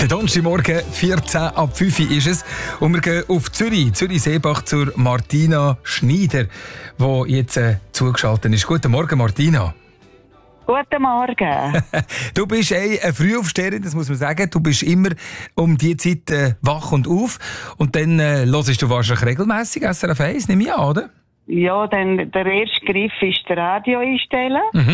Der Donnerstagmorgen, 14 ab 5 Uhr ist es. Und wir gehen auf Zürich-Seebach zur Martina Schneider, die jetzt zugeschaltet ist. Guten Morgen, Martina. Guten Morgen. Du bist eine Frühaufsteherin, das muss man sagen. Du bist immer um diese Zeit wach und auf. Und dann hörst du wahrscheinlich regelmässig SRF 1, nehme ich an, oder? Ja, dann der erste Griff ist das Radio einstellen. Mhm.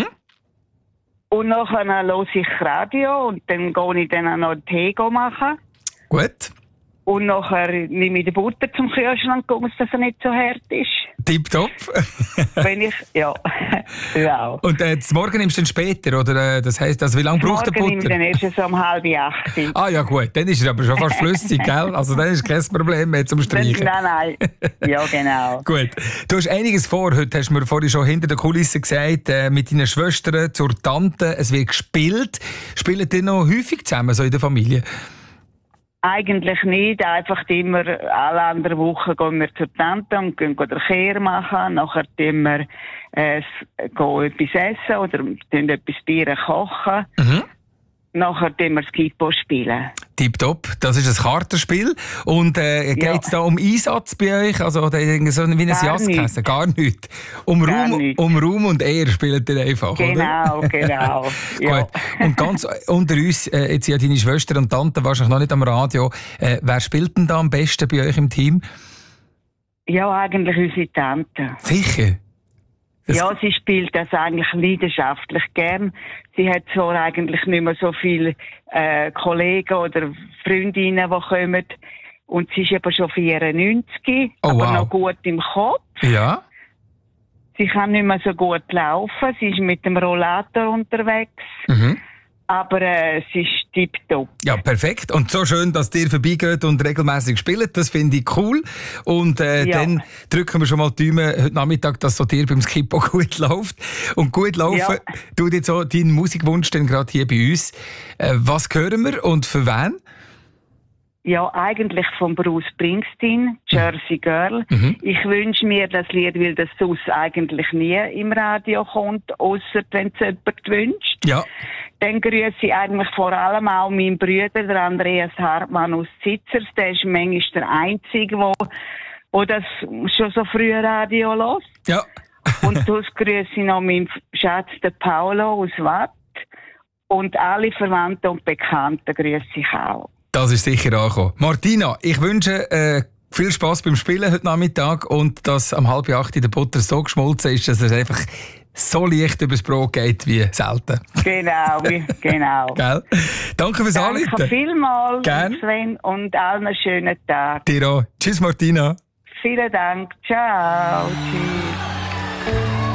Und nachher höre ich Radio und dann gehe ich dann auch noch Tee machen. Gut. Und nachher nehme ich die Butter zum Kühlschrank und gucke, dass er nicht so hart ist. Tipptopp. Wenn ich, ja, wow. Und das Morgen nimmst du dann später, oder? Das heisst, also wie lange braucht der Morgen nehme ich Butter? dann erst so um 7:30. Ah ja gut, dann ist er aber schon fast flüssig, gell? Also dann ist kein Problem mehr zum Streichen. Nein. Ja, genau. Gut. Du hast einiges vor. Heute hast du mir vorhin schon hinter den Kulissen gesagt, mit deinen Schwestern zur Tante. Es wird gespielt. Spielen die noch häufig zusammen, so in der Familie? Eigentlich nicht. Einfach immer alle anderen Wochen gehen wir zur Tante und gehen den Kehr machen. Nachher gehen wir gehen etwas essen oder etwas Bier kochen. Mhm. Nachher gehen wir Skippo spielen. Tipptopp, das ist ein Kartenspiel. Und geht es da um Einsatz bei euch? Also oder so wie ein Jazzkäse? Gar nicht. Um Ruhm und Ehre spielt ihr einfach, genau, oder? Genau. Ja. Gut. Und ganz unter uns, jetzt ja deine Schwester und Tante wahrscheinlich noch nicht am Radio. Wer spielt denn da am besten bei euch im Team? Ja, eigentlich unsere Tante. Sicher? Ja, sie spielt das eigentlich leidenschaftlich gern. Sie hat zwar eigentlich nicht mehr so viele Kollegen oder Freundinnen, die kommen. Und sie ist aber schon 94, aber noch gut im Kopf. Ja. Sie kann nicht mehr so gut laufen. Sie ist mit dem Rollator unterwegs. Mhm. Aber sie ist tipptopp. Ja, perfekt. Und so schön, dass ihr vorbeigeht und regelmäßig spielt. Das finde ich cool. Und dann drücken wir schon mal die Daumen heute Nachmittag, dass so dir beim Skippo gut läuft. Und gut laufen tut jetzt so deinen Musikwunsch dann gerade hier bei uns. Was hören wir und für wen? Ja, eigentlich von Bruce Springsteen, Jersey Girl. Mhm. Ich wünsche mir das Lied, weil das sonst eigentlich nie im Radio kommt, ausser wenn es jemand wünscht. Ja. Dann grüße ich eigentlich vor allem auch meinen Bruder, der Andreas Hartmann aus Zitzers. Der ist manchmal der Einzige, wo das schon so früh Radio hört. Ja. Und das grüße ich noch meinen Schatz, den Paolo aus Watt. Und alle Verwandten und Bekannten grüße ich auch. Das ist sicher angekommen. Martina, ich wünsche viel Spass beim Spielen heute Nachmittag und dass am 7:30 der Butter so geschmolzen ist, dass es einfach so leicht übers Brot geht wie selten. Genau. Gell? Danke fürs Anrufen. Danke vielmals, Sven, und allen einen schönen Tag. Dir auch. Tschüss, Martina. Vielen Dank. Ciao. Tschüss.